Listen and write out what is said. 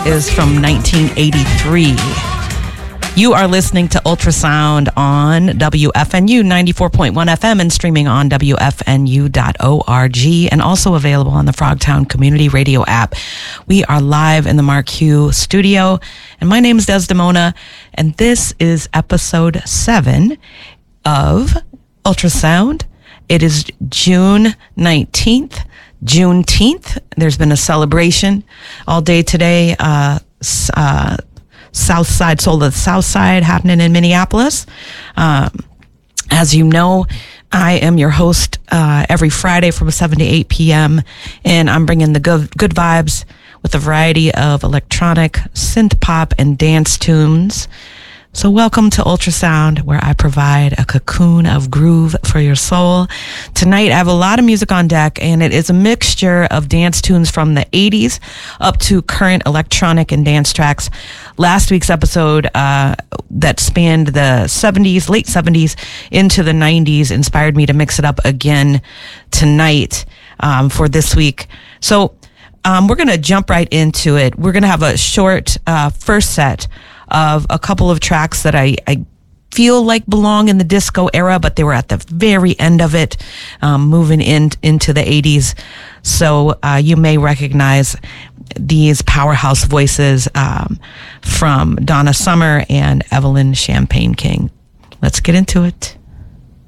is from 1983. You are listening to Ultrasound on WFNU 94.1 FM and streaming on WFNU.org and also available on the Frogtown Community Radio app. We are live in the Mark Hugh studio, and my name is Desdemona, and this is episode 7 of Ultrasound. It is June 19th, Juneteenth. There's been a celebration all day today. South Side, Soul of the South Side happening in Minneapolis. As you know, I am your host every Friday from 7 to 8 p.m. and I'm bringing the good vibes with a variety of electronic, synth pop, and dance tunes. So welcome to Ultrasound, where I provide a cocoon of groove for your soul. Tonight, I have a lot of music on deck, and it is a mixture of dance tunes from the 80s up to current electronic and dance tracks. Last week's episode that spanned the 70s, late 70s into the 90s inspired me to mix it up again tonight for this week. So we're going to jump right into it. We're going to have a short first set of a couple of tracks that I feel like belong in the disco era, but they were at the very end of it, moving into the 80s. So you may recognize these powerhouse voices from Donna Summer and Evelyn Champagne King. Let's get into it.